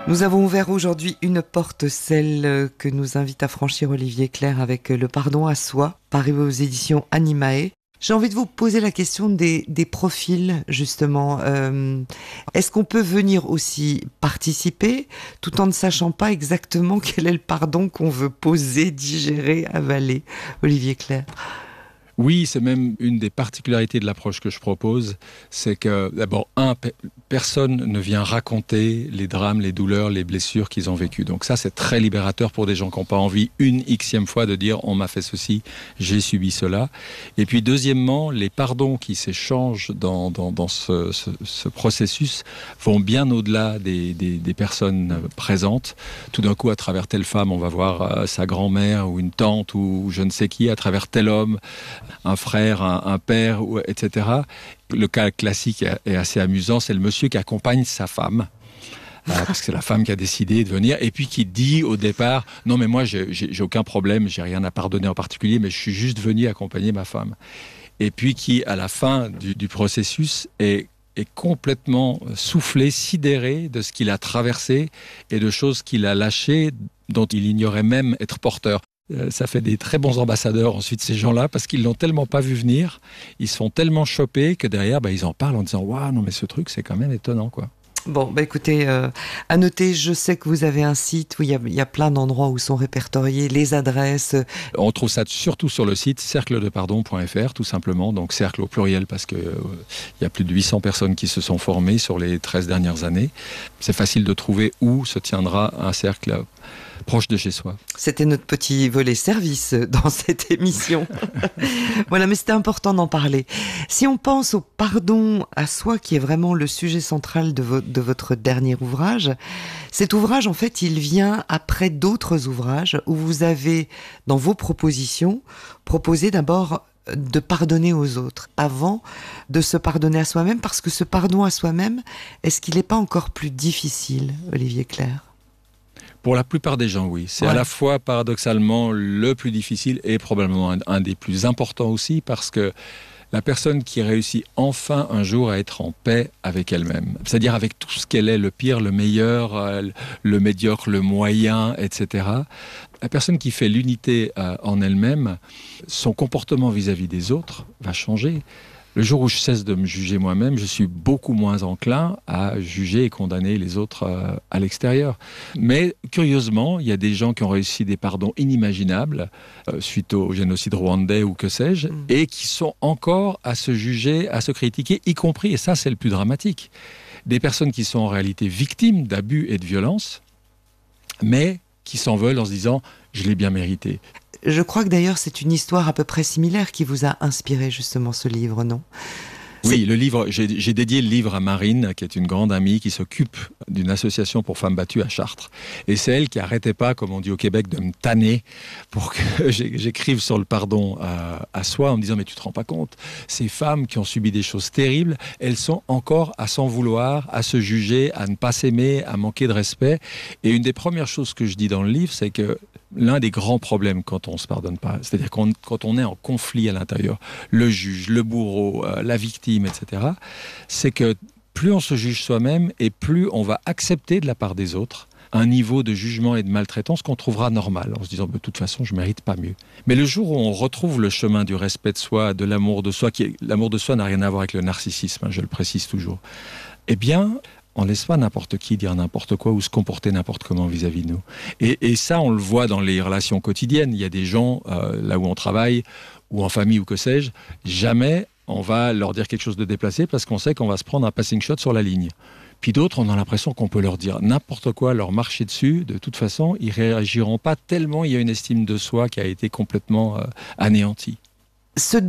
Nous avons ouvert aujourd'hui une porte, celle que nous invite à franchir Olivier Clerc avec Le pardon à soi, paru aux éditions Animae. J'ai envie de vous poser la question des profils, justement. Est-ce qu'on peut venir aussi participer tout en ne sachant pas exactement quel est le pardon qu'on veut poser, digérer, avaler? Olivier Clerc. Oui, c'est même une des particularités de l'approche que je propose, c'est que d'abord, personne ne vient raconter les drames, les douleurs, les blessures qu'ils ont vécues. Donc ça, c'est très libérateur pour des gens qui n'ont pas envie une xème fois de dire « on m'a fait ceci, j'ai subi cela ». Et puis deuxièmement, les pardons qui s'échangent dans ce processus vont bien au-delà des personnes présentes. Tout d'un coup, à travers telle femme, on va voir sa grand-mère ou une tante ou je ne sais qui, à travers tel homme, un frère, un père, etc. Le cas classique est assez amusant, c'est le monsieur qui accompagne sa femme, parce que c'est la femme qui a décidé de venir, et puis qui dit au départ « Non mais moi j'ai aucun problème, j'ai rien à pardonner en particulier, mais je suis juste venu accompagner ma femme. » Et puis qui, à la fin du processus, est complètement soufflé, sidéré de ce qu'il a traversé et de choses qu'il a lâchées dont il ignorait même être porteur. Ça fait des très bons ambassadeurs ensuite ces gens-là parce qu'ils l'ont tellement pas vu venir, ils se font tellement choper que derrière ils en parlent en disant waouh non mais ce truc c'est quand même étonnant quoi. Bon, écoutez, à noter, je sais que vous avez un site où il y a plein d'endroits où sont répertoriées les adresses. On trouve ça surtout sur le site cercledepardon.fr tout simplement, donc cercle au pluriel parce que il y a plus de 800 personnes qui se sont formées sur les 13 dernières années. C'est facile de trouver où se tiendra un cercle proche de chez soi. C'était notre petit volet service dans cette émission. Voilà, mais c'était important d'en parler. Si on pense au pardon à soi, qui est vraiment le sujet central de votre dernier ouvrage, cet ouvrage, en fait, il vient après d'autres ouvrages où vous avez, dans vos propositions, proposé d'abord de pardonner aux autres avant de se pardonner à soi-même, parce que ce pardon à soi-même, est-ce qu'il n'est pas encore plus difficile, Olivier Clerc ? Pour la plupart des gens, oui. C'est ouais. À la fois, paradoxalement, le plus difficile et probablement un des plus importants aussi, parce que la personne qui réussit enfin un jour à être en paix avec elle-même, c'est-à-dire avec tout ce qu'elle est, le pire, le meilleur, le médiocre, le moyen, etc. La personne qui fait l'unité en elle-même, son comportement vis-à-vis des autres va changer. Le jour où je cesse de me juger moi-même, je suis beaucoup moins enclin à juger et condamner les autres à l'extérieur. Mais curieusement, il y a des gens qui ont réussi des pardons inimaginables suite au génocide rwandais ou que sais-je, et qui sont encore à se juger, à se critiquer, y compris, et ça c'est le plus dramatique, des personnes qui sont en réalité victimes d'abus et de violences, mais qui s'en veulent en se disant « je l'ai bien mérité ». Je crois que d'ailleurs c'est une histoire à peu près similaire qui vous a inspiré justement ce livre, non ? Oui, le livre, j'ai dédié le livre à Marine, qui est une grande amie qui s'occupe d'une association pour femmes battues à Chartres. Et c'est elle qui n'arrêtait pas, comme on dit au Québec, de me tanner pour que j'écrive sur le pardon à soi en me disant « mais tu te rends pas compte, ces femmes qui ont subi des choses terribles, elles sont encore à s'en vouloir, à se juger, à ne pas s'aimer, à manquer de respect. » Et une des premières choses que je dis dans le livre, c'est que l'un des grands problèmes quand on ne se pardonne pas, c'est-à-dire quand on est en conflit à l'intérieur, le juge, le bourreau, la victime, etc., c'est que plus on se juge soi-même et plus on va accepter de la part des autres un niveau de jugement et de maltraitance qu'on trouvera normal, en se disant de toute façon je ne mérite pas mieux. Mais le jour où on retrouve le chemin du respect de soi, de l'amour de soi, l'amour de soi n'a rien à voir avec le narcissisme, je le précise toujours, eh bien on ne laisse pas n'importe qui dire n'importe quoi ou se comporter n'importe comment vis-à-vis de nous. Et ça, on le voit dans les relations quotidiennes. Il y a des gens, là où on travaille, ou en famille, ou que sais-je, jamais on va leur dire quelque chose de déplacé parce qu'on sait qu'on va se prendre un passing shot sur la ligne. Puis d'autres, on a l'impression qu'on peut leur dire n'importe quoi, leur marcher dessus. De toute façon, ils ne réagiront pas tellement il y a une estime de soi qui a été complètement anéantie.